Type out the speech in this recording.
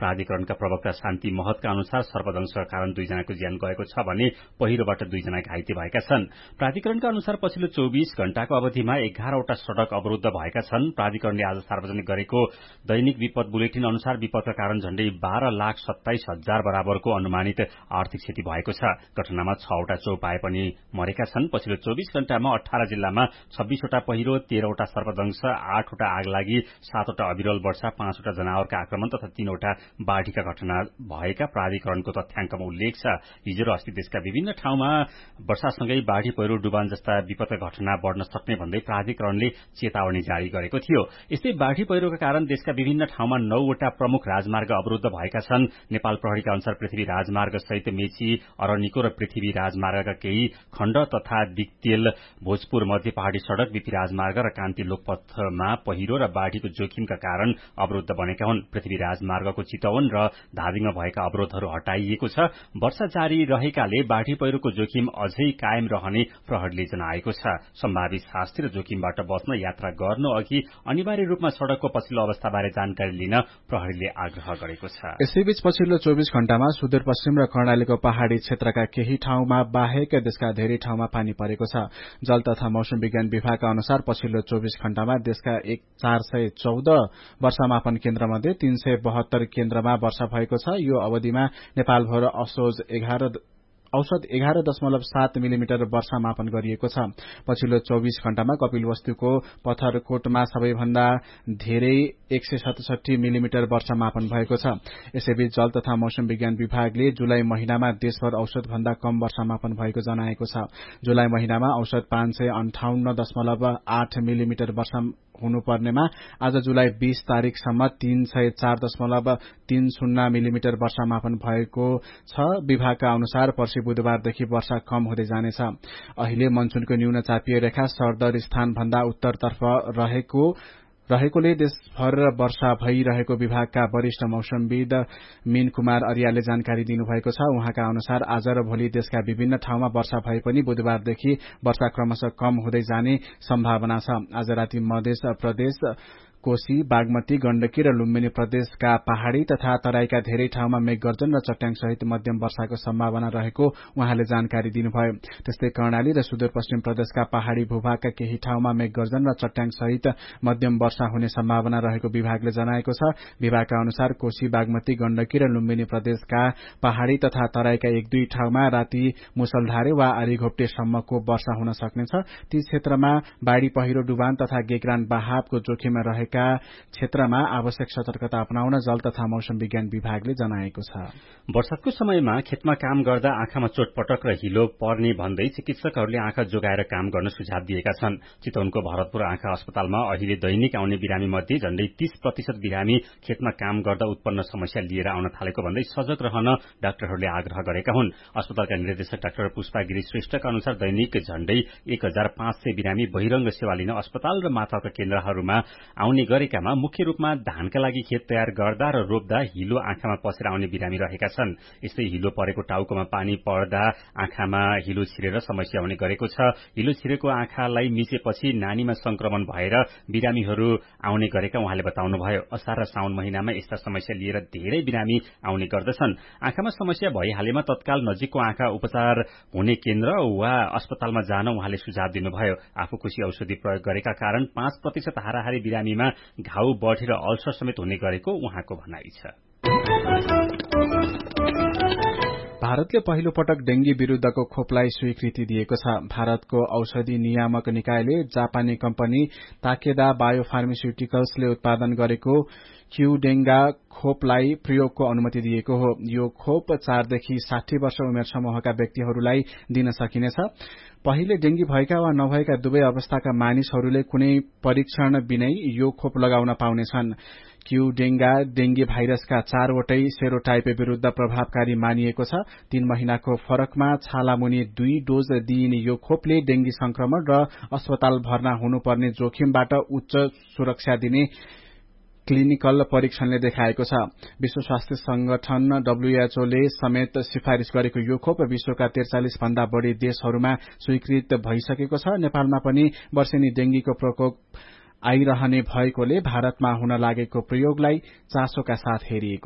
प्राधिकरणका प्रवक्ता शान्ति महतका अनुसार सर्पदंशका कारण 2 जनाको ज्यान गएको छ भने पहिरोबाट 2 जना घाइते भएका छन्। प्राधिकरणका अनुसार पछिल्लो 24 घण्टाको अवधिमा 11 वटा सड़क अवरुद्ध भएका छन्। प्राधिकरणले आज सार्वजनिक गरेको दैनिक विपद बुलेटिन अनुसार विपदका कारण झण्डै 12,27,000 बराबरको अनुमानित आर्थिक क्षति भएको छ। घटनामा 6 वटा चौपाए पनि मरेका छन्। पछिल्लो 24 घण्टामा 18 जिल्लामा 26 वटा पहिरो, 13 वटा सर्पदंश, 8 वटा आगलागी, 7 वटा अविरल वर्षा, 5 वटा जनावरका आक्रमण तथा 3 वटा बाढ़ीका घटना भएका प्राधिकरणको तथ्याङ्कमा उल्लेख छ। हिजो र अस्ति देशका विभिन्न ठाउँमा वर्षासँगै बाढ़ी पहिरो, डुबान जस्ता विपदका घटना बढ़न सक्ने भन्दै प्राधिकरणले चेतावनी जारी गरेको थियो। यस्तै बाढ़ी पहिरोका कारण देशका विभिन्न ठाउँमा 9 वटा प्रमुख राजमार्ग अवरुद्ध भएका छन्। नेपाल प्रहरीका अनुसार पृथ्वी राजमार्ग सहित मेची, अरनिको र पृथ्वी राजमार्गका केही खण्ड तथा दिक्तेल, भोजपुर मध्य पहाड़ी सड़क, बीपी राजमार्ग र कान्ति लोकपथमा पहिरो र बाढ़ीको जोखिमका कारण अवरुद्ध बनेका हुन्। पृथ्वी राजमार्गको चितवन र धादिङमा भएका अवरोधहरू हटाइएको छ। वर्षा जारी रहेकाले बाढ़ी पहिरोको जोखिम अझै कायम रहने प्रहरीले जनाएको छ। सम्भावित शास्ति र जोखिमबाट बच्न यात्रा गर्नु अघि अनिवार्य रूपमा सड़कको पछिल्लो अवस्थाबारे जानकारी लिन प्रहरीले आग्रह गरेको छ। यसैबीच पछिल्लो 24 घण्टामा सुदूरपश्चिम र कर्णालीको पहाड़ी क्षेत्रका केही ठाउँमा बाहेक देशका धेरै ठाउँमा पानी परेको छ। जल तथा मौसम विज्ञान विभागका अनुसार पछिल्लो 24 घण्टामा देशका 414 वर्षामापन केन्द्रमध्ये 372 केन्द्रमा वर्षा भएको छ। यो अवधिमा नेपालभर औसत 11.7 मिलिमिटर वर्षा मापन गरिएको छ। पछिल्लो 24 घण्टामा कपिलवस्तुको पत्थरकोटमा सबैभन्दा धेरै 167 मिलिमिटर वर्षा मापन भएको छ। यसैबीच जल तथा मौसम विज्ञान विभागले जुलाई महिनामा देशभर औसत भन्दा कम वर्षा मापन भएको जनाएको छ। जुलाई महिनामा औसत 558.8 मिलिमिटर वर्षा हुनुपर्नेमा आज जुलाई 20 तारिकसम्म 304.30 मिलिमिटर वर्षा मापन भएको छ। विभागका अनुसार पर्सि बुधबारदेखि वर्षा कम हुँदै जानेछ। अहिले मनसूनको न्यून चापीय रेखा सरदर स्थान भन्दा उत्तरतर्फ रहेकोले देशभर वर्षा भइरहेको विभागका वरिष्ठ मौसमविद मीन कुमार अर्यालले जानकारी दिनुभएको छ। उहाँका अनुसार आज र भोलि देशका विभिन्न ठाउँमा वर्षा भए पनि बुधबारदेखि वर्षा क्रमशः कम हुँदै जाने सम्भावना छ। आज राति मध्य प्रदेश, कोशी, बागमती, गण्डकी र लुम्बिनी प्रदेशका पहाड़ी तथा तराईका धेरै ठाउँमा मेघगर्जन र चट्याङ सहित मध्यम वर्षाको सम्भावना रहेको उहाँले जानकारी दिनुभयो। त्यस्तै कर्णाली र सुदूरपश्चिम प्रदेशका पहाड़ी भूभागका केही ठाउँमा मेघगर्जन र चट्याङ सहित मध्यम वर्षा हुने सम्भावना रहेको विभागले जनाएको छ। विभागका अनुसार कोशी, बागमती, गण्डकी र लुम्बिनी प्रदेशका पहाड़ी तथा तराईका 1-2 ठाउँमा राति मुसलधारे वा आरीघोप्टेसम्मको वर्षा हुन सक्नेछ। ती क्षेत्रमा बाढ़ी पहिरो, डुबान तथा गेग्रान बहावको जोखिममा रहेका क्षेत्रमा आवश्यक सतर्कता अपनाउन जल तथा मौसम विज्ञान विभागले जनाएको छ। वर्षाको समयमा खेतमा काम गर्दा आँखामा चोटपटक र हिलो पर्ने भन्दै चिकित्सकहरूले आँखा जोगाएर काम गर्न सुझाव दिएका छन्। चितवनको भरतपुर आँखा अस्पतालमा अहिले दैनिक आउने बिरामी मध्ये झण्डै 30% बिरामी खेतमा काम गर्दा उत्पन्न समस्या लिएर आउन थालेको भन्दै सजग रहन डाक्टरहरूले आग्रह गरेका हुन्। अस्पतालका निर्देशक डाक्टर पुष्पा गिरी श्रेष्ठका अनुसार दैनिक झण्डै 1500 बिरामी बहिरंग सेवा लिन अस्पताल र माथाका केन्द्रहरूमा आउने गरेकामा मुख्य रूपमा धानका लागि खेत तयार गर्दा र रोप्दा हिलो आँखामा पसेर आउने बिरामी रहेका छन्। यस्तै हिलो परेको टाउकोमा पानी पर्दा आँखामा हिलो छिरेर समस्या हुने गरेको छ। हिलो छिरेको आँखालाई मिचेपछि नानीमा संक्रमण भएर बिरामीहरू आउने गरेका उहाँले बताउनुभयो। असार र साउन महिनामा यस्ता समस्या लिएर धेरै बिरामी आउने गर्दछन्। आँखामा समस्या भइहालेमा तत्काल नजिकको आँखा उपचार हुने केन्द्र वा अस्पतालमा जान उहाँले सुझाव दिनुभयो। आफूकुशी औषधि प्रयोग गरेका कारण 5% हाराहारी बिरामीमा घाउ बढेर अल्सर समेत हुने गरेको उहाँको भनाइ छ। भारतले पहिलो पटक डेंगी विरूद्धको खोपलाई स्वीकृति दिएको छ। भारतको औषधि नियामक निकायले जापानी कम्पनी ताकेदा बायोफार्मास्युटिकल्सले उत्पादन गरेको क्युडेंगा खोपलाई प्रयोगको अनुमति दिएको हो। यो खोप 4 देखि 60 वर्ष उमेर समूहका व्यक्तिहरूलाई दिन सकिनेछ। पहिले डेंगी भएका वा नभएका दुवै अवस्थाका मानिसहरूले कुनै परीक्षण बिनै यो खोप लगाउन पाउनेछन्। क्युडेंगा डेंगी भाइरसका 4 वटै सेरोटाइप विरूद्ध प्रभावकारी मानिएको छ। 3 महिनाको फरकमा छालामुनि 2 डोज दिइने यो खोपले डेंगी संक्रमण र अस्पताल भर्ना हुनुपर्ने जोखिमबाट उच्च सुरक्षा दिने क्लिनिकल परीक्षणले देखाएको छ। विश्व स्वास्थ्य संगठन WHO ले समेत सिफारिश गरेको यो खोप विश्वका 43 भन्दा बढ़ी देशहरूमा स्वीकृत भइसकेको छ। नेपालमा पनि वर्षेनी डेंगीको प्रकोप आइरहने भएकोले भारतमा हुन लागेको प्रयोगलाई चासोका साथ हेरिएको